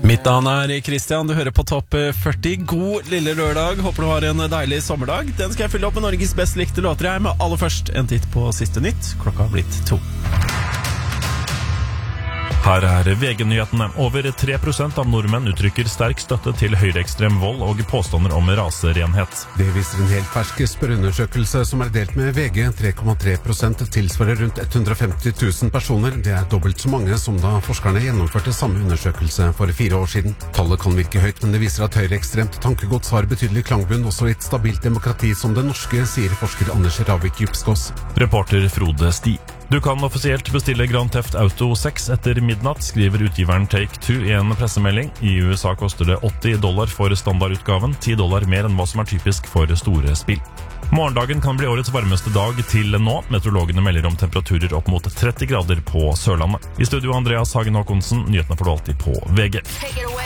Mitt navn Christian, du hører på Topp 40. God lille lørdag, håper du har en deilig sommerdag. Den skal jeg fylle opp med Norges best likte låter her, med aller først en titt på siste nytt. Klokka har blitt 2. Her VG-nyhetene. Over 3% av nordmenn uttrykker sterk støtte til høyreekstrem vold og påstander om raserenhet. Det viser en helt fersk spørreundersøkelse som delt med VG. 3,3% tilsvarer rundt 150 000 personer. Det dobbelt så mange som da forskerne gjennomførte samme undersøkelse for 4 år siden. Tallet kan virke høyt, men det viser at høyreekstremt tankegods har betydelig klangbunn også i et stabilt demokrati som det norske, sier forsker Anders Ravik Djupskås. Reporter Frode Sti. Du kan offisielt bestille Grand Theft Auto 6 etter midnatt, skriver utgiveren Take-Two i en pressemelding. I USA koster det $80 for standardutgaven, $10 mer enn hva som typisk for store spill. Morgendagen kan bli årets varmeste dag til nå. Meteorologene melder om temperaturer opp mot 30 grader på Sørlandet. I studio Andreas Hagen Håkonsen, nyhetene får du alltid på VG.